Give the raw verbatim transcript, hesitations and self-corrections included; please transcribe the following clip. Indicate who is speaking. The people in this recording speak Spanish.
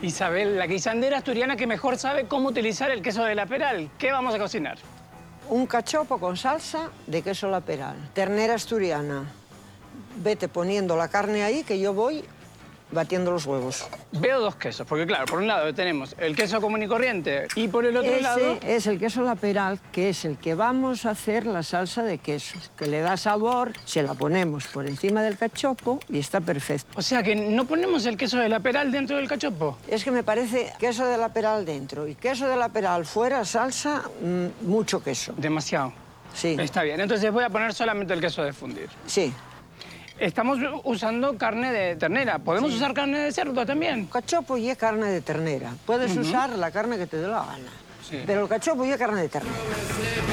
Speaker 1: Isabel, la guisandera asturiana que mejor sabe cómo utilizar el queso de la Peral. ¿Qué vamos a cocinar?
Speaker 2: Un cachopo con salsa de queso La Peral. Ternera asturiana. Vete poniendo la carne ahí que yo voy batiendo los huevos.
Speaker 1: Veo dos quesos, porque claro, por un lado tenemos el queso común y corriente y por el otro
Speaker 2: Ese
Speaker 1: lado...
Speaker 2: es el queso La Peral, que es el que vamos a hacer la salsa de queso, que le da sabor, se la ponemos por encima del cachopo y está perfecto.
Speaker 1: O sea que no ponemos el queso de la Peral dentro del cachopo.
Speaker 2: Es que me parece queso de La Peral dentro y queso de La Peral fuera, salsa, mmm, mucho queso.
Speaker 1: Demasiado.
Speaker 2: Sí.
Speaker 1: Está bien, entonces voy a poner solamente el queso de fundir.
Speaker 2: Sí.
Speaker 1: Estamos usando carne de ternera. ¿Podemos
Speaker 2: Sí.
Speaker 1: usar carne de cerdo también?
Speaker 2: Cachopo y es carne de ternera. Puedes
Speaker 1: Uh-huh.
Speaker 2: usar la carne que te dé la gana.
Speaker 1: Sí.
Speaker 2: Pero el cachopo y es carne de ternera.